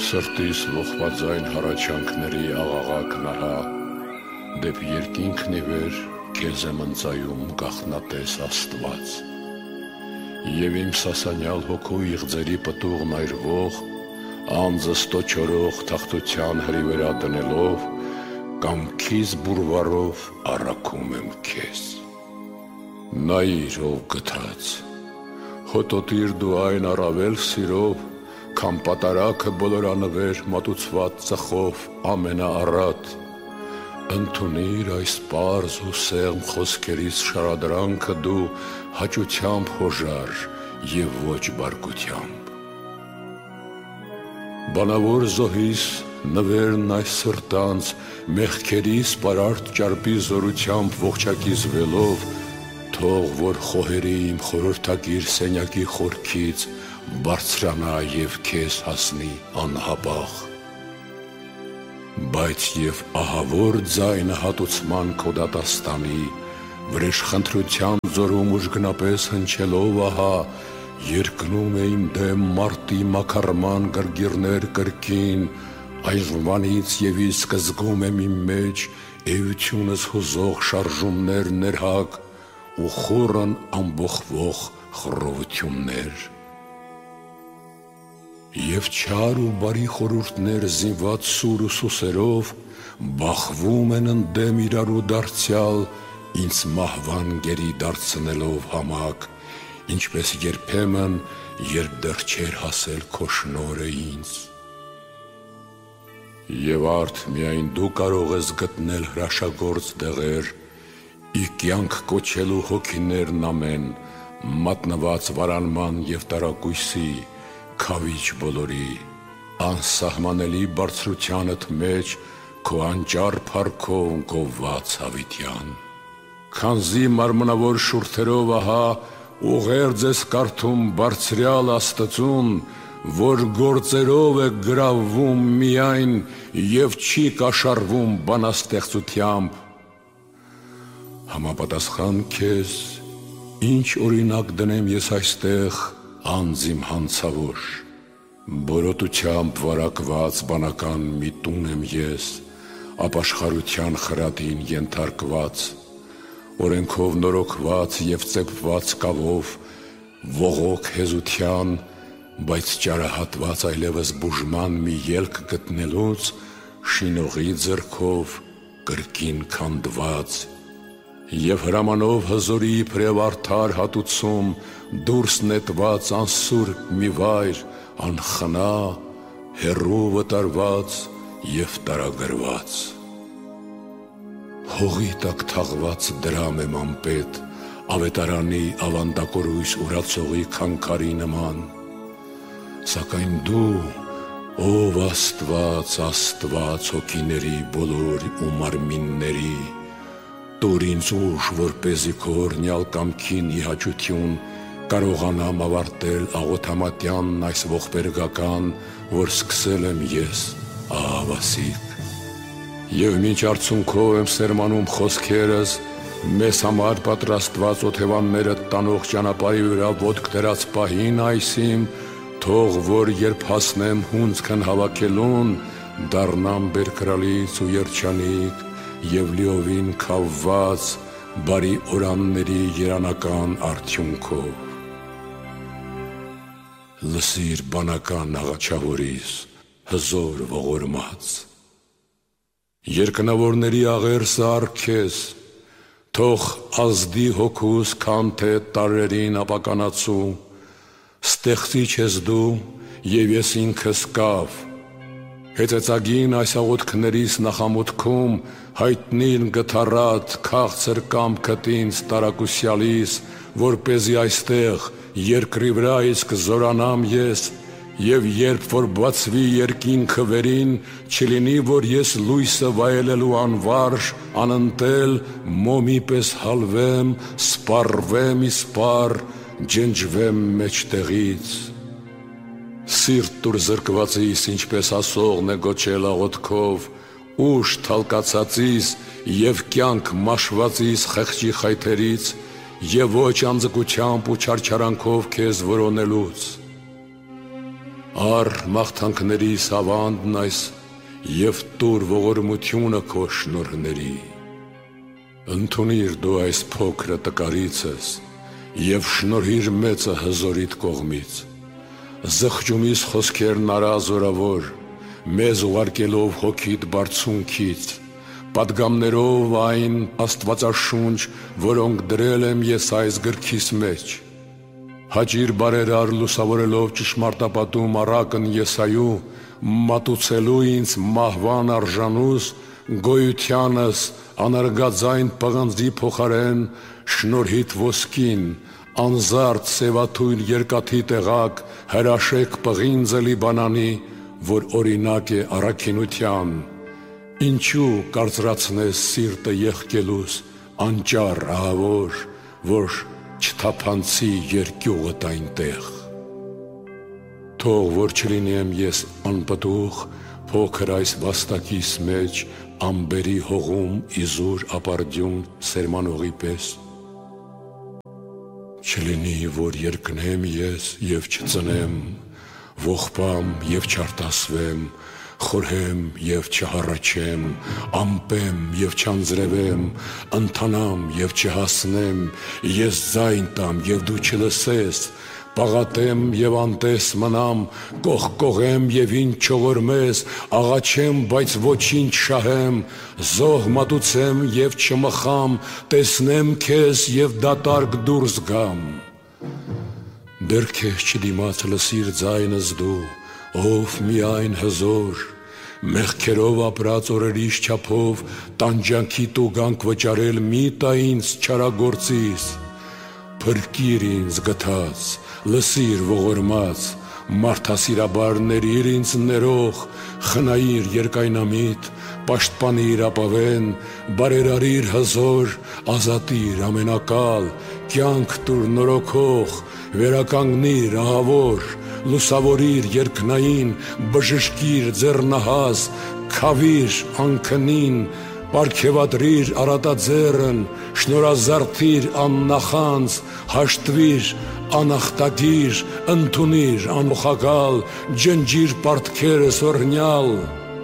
Սրտիս ողբաձայն հառաչանքների աղաղակ նահա, դեպ երկինքն ի վեր քեզ եմ ընծայում գաղտնատես Աստված։ Եվ իմ սասանյալ հոգու իղձերի պտուղն այրվող, անձս տոչորող թախտության հրի վրա դնելով, կամքիս բուրվարով առաքում եմ քեզ։ Նայիր ով գթած, հոտոտիր դու այն առավել սիրով, քան պատարագը բոլորանվեր մատուցված ծխով ամենաառատ, ընդունիր այս պարզ ու սեղմ խոսքերից շարադրանքը դու հաճությամբ հոժար և ոչ բարկությամբ։ Բանավոր զոհիս նվերն այս սրտանց մեղքերիս պարարտ ճարպի զորությամբ ողջակիզվելով, թող որ խոհերի իմ խորհրդակիր սենյակի խորքից բարձրանա և քեզ հասնի անհապաղ։ Բայց և ահավոր ձայնը հատուցման քո դատաստանի, վրեժխնդրության ձորում ուժգնապես հնչելով ահա, երկնում է իմ դեմ մարտի մաքարման գրգիռներ կրկին, այժմվանից և իսկ զգում եմ իմ մեջ էությունս հուզող շարժումներ ներհակ ու խորն ամբոխվող խռովություններ։ Եվ չար ու բարի խորհուրդներ զինված սուր ու սուսերով բախվում են ընդդեմ իրարու դարձյալ, ինձ մահվան գերի դարձնելով համակ, ինչպես երբեմն, երբ դեռ չէր հասել քո շնորհը ինձ։ Եվ արդ միայն դու կարող ես գտնել հրաշագործ դեղեր, ի կյանք կոչելու հոգիներն ամեն, մատնված վարանման և տարակույսի, քավիչ բոլորի, անսահմանելի բարձրությանդ մեջ քո անճար փառքով գովված հավիտյան։ Քանզի մարմնավոր շուրթերով ահա ուղերձ ես կարդում բարձրյալ Աստծուն, որ գործերով է գրավվում միայն և չի կաշառվում բանաստեղծությամբ։ Համապատասխան քեզ, ինչ օրինակ դնեմ ես այստեղ անձ իմ հանցավոր, բորոտությամբ վարակված բանական մի տուն եմ ես, ապաշխարության խրատին ենթարկված, օրենքով նորոգված և ծեփված կավով, ողոք հեզության, բայց ճարահատված այլևս բուժման մի ելք գտնելուց, շինողի ձեռքով կրկին քանդված, և հրամանով հզորի իբրև արդար հատուցում դուրս նետված անսուրբ մի վայր, անխնա, հեռու վտարված և տարագրված։ Հողի տակ թաղված դրամ եմ անպետ, ավետարանի ավանդակորույս ուրացողի քանքարի նման, սակայն դու, ով Աստված, Աստված հոգիների բոլոր ու մարմինների, տուր ինձ ուժ, որպեսզի քո օրհնյալ կամքին ի հաճություն կարողանամ ավարտել աղոթամատյանն այս ողբերգական, որ սկսել եմ ես, ահավասիկ։ Եվ մինչ արցունքով եմ սերմանում խոսքերս, մեզ համար պատրաստված օթևանները տանող ճանապարհի վրա ոտք դրած պահին այսիմ, թող որ երբ հասնեմ հունձքն հավաքելուն, դառնամ բերկրալից ու երջանիկ և լիովին քավված բարի օրանների երանական արդյունքով։ Լսիր բանական աղաչավորիս, հզոր ողորմած, երկնավորների աղերսը առ թող ազդի հոգուս քան թե տարրերին ապականացու, ստեղծիչ ես դու և ես ինքս կավ, հեծեծագին այս աղոթքներիս նախամուտքում հայտնիր գթառատ քաղցր կամքդ ինձ տարակուսյալիս, որպեսզի այստեղ երկրի վրա իսկ զորանամ ես, և երբ որ բացվի երկինքը վերին, չլինի, որ ես լույսը վայելելու անվարժ, անընտել, մոմի պես հալվեմ, սպառվեմ իսպառ, ջնջվեմ մեջտեղից։ Սիրտ տուր զրկվածիս, ինչպես ասողն է գոչել աղոթքով, ուժ թալկացածիս և կյանք մաշվածիս խեղճի խայթերից և ոչ անձկությամբ ու չարչարանքով քեզ որոնելուց։ Առ մաղթանքներիս ավանդն այս և տուր ողորմությունը քո շնորհների։ Ընդունիր դու այս փոքրը տկարիցս և շնորհիր մեծը հզորիդ կողմից։ Զղջումիս խոսքերն արա զորավոր, մեզ ուղարկելով հոգիդ բարձունքից, պատգամներով այն աստվածաշունչ, որոնք դրել եմ ես այս գրքիս մեջ։ Հաճիր բարերար լուսավորելով ճշմարտապատում առակն Եսայու, մատուցելու ինձ մահվան արժանուս, գոյությանս անարգաձայն պղնձի փոխարեն շնորհիդ ոսկին, անզարդ սևաթույն երկաթի տեղակ հրաշեք պղինձելի բանանի, որ օրինակ է առաքինության։ Ինչու կարծրացնես սիրտը եղկելուս անճար ահավոր, որ չթափանցի երկյուղդ այնտեղ։ Թող որ չլինեմ ես անպտուղ, փոքր այս վաստակիս մեջ ամբերի հողում իզուր ապարդյուն սերմանողի պես։ Չլինի, որ երկնեմ ես և չծնեմ, ողբամ և չարտասվեմ, խորհեմ և չհառաչեմ, ամպեմ և չանձրևեմ, ընթանամ և չհասնեմ, ես ձայն տամ և դու չլսես, պաղատեմ և անտես մնամ, կողկողեմ և ինչ չողորմես, աղաչեմ, բայց ոչինչ չշահեմ, զոհ մատուցեմ և չմխամ, տեսնեմ քեզ և դատարկ դուրս գամ։ Դեռ քեզ չդիմաց լսիր ձայնս դու, ով միայն հզոր, մեղքերով ապրած օրերիս չափով տանջանքի տուգանք վճարել մի տա ինձ չարագործիս։ Փրկիր ինձ գթած, լսիր ողորմած, մարդասիրաբար ներիր ինձ ներող, խնայիր երկայնամիտ, պաշտպանիր ապավեն, բարերարիր հզոր, ազատիր ամենակալ, կյանք տուր նորոգող, վերականգնիր ահավոր, լուսավորիր երկնային, բժշկիր ձեռնահաս, քավիր անքնին, պարգևատրիր առատաձեռն, շնորհազարդիր աննախանձ, հաշտվիր անախտագիր, ընդունիր անոխակալ, ջնջիր պարտքերս օրհնյալ։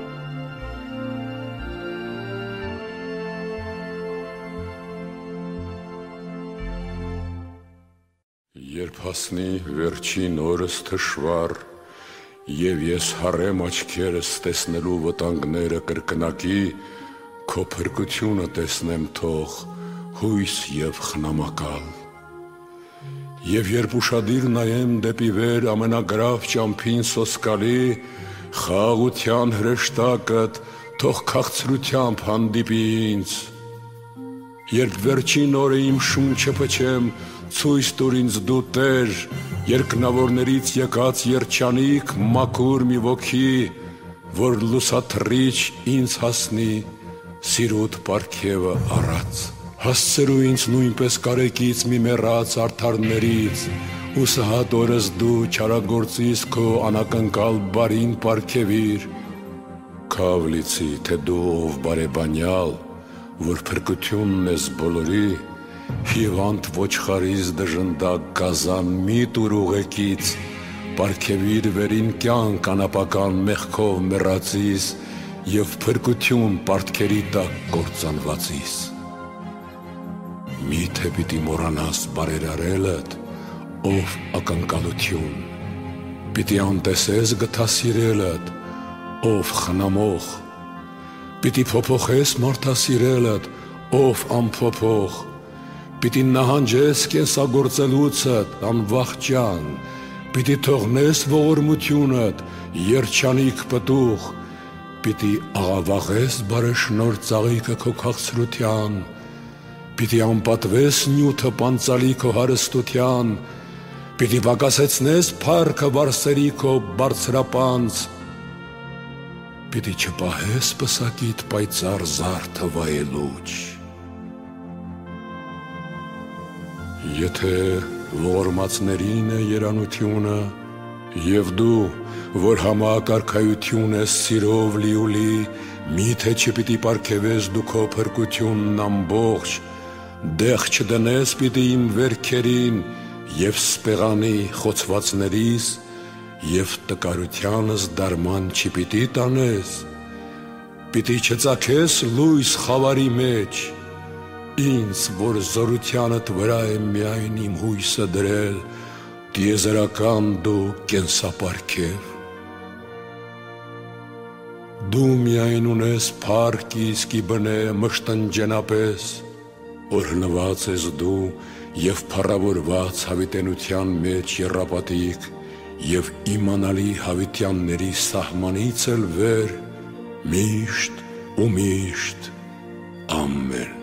Երբ հասնի վերջին օրս թշվառ, և ես հառեմ աչքերս տեսնելու վտանգները կրկնակի, քո փրկությունը տեսնեմ թող, հույս և խնամակալ։ Եվ երբ ուշադիր նայեմ դեպի վեր ամենագրավ ճամփին սոսկալի, խաղաղության հրեշտակդ թող քաղցրությամբ հանդիպի ինձ։ Երբ վերջին օրը իմ շունչը փչեմ, ցույց տուր ինձ դու Տեր, երկնավորներից եկած երջանիկ մաքուր մի ոգի, որ լուսաթռիչ ինձ հասնի սիրուդ պարգևը առած։ Հասցրու ինձ նույնպես կարեկից մի մեռած արդարներից, ու սհատ օրս դու չարագործիս քո անակնկալ բարին պարգևիր։ Քավ լիցի, թե դու ով բարեբանյալ, որ փրկությունն ես բոլորի, հիվանդ ոչխարից դժնդակ գազան մի տուր ուղեկից, պարգևիր վերին կյանք անապական մեղքով մեռածիս և փրկություն պարտքերի տակ կործանվածիս։ Միթե պիտի մոռանաս բարերարելդ, ով ակնկալություն, պիտի անտեսես գթասիրելդ, ով խնամող, պիտի փոփոխես մարդասիրելդ, ով անփոփոխ, պիտի նահանջես կենսագործելուցդ անվախճան, պիտի թողնես ողորմությունդ երջանիկ պտուղ, պիտի աղավաղես բարեշնոր ծաղիկը քո քաղցրության, պիտի անպատվես նյութը պանծալի քո հարստության, պիտի պակասեցնես փառքը վարսերի քո բարձրապանծ, պիտի չպահես պսակիդ պայծառ զարդը վայելուչ։ Եթե ողորմածներին է երանությունը, և դու, որ համակարգայություն ես սիրով լիուլի, միթե չպիտի պարգևես դու քո փրկությունն ամբողջ, դեղ չդնես պիտի իմ վերքերին և սպեղանի խոցվածներիս, և տկարությանս դարման չպիտի տանես, պիտի չծագես լույս խավարի մեջ, ինձ, որ զորությանդ վրա եմ միայն իմ հույսը դրել, տիեզերական դու կենսապարգև։ Դու միայն ունես փառք իսկի բնե մշտնջենապես, օրհնված ես դու և փառավորված հավիտենության մեջ եռապատիկ և իմանալի հավիտյանների սահմանից էլ վեր, միշտ ու միշտ, ամեն։